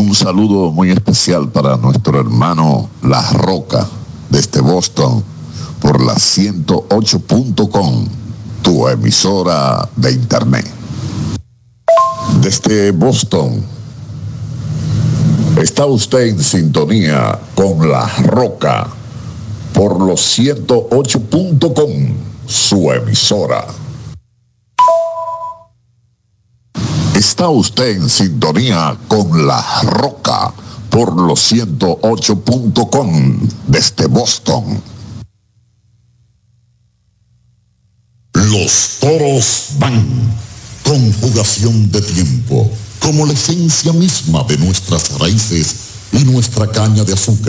Un saludo muy especial para nuestro hermano La Roca desde Boston por la 108.com, tu emisora de internet. Desde Boston está usted en sintonía con La Roca por los 108.com, su emisora. Está usted en sintonía con La Roca por los 108.com desde Boston. Los toros van. Conjugación de tiempo, como la esencia misma de nuestras raíces y nuestra caña de azúcar.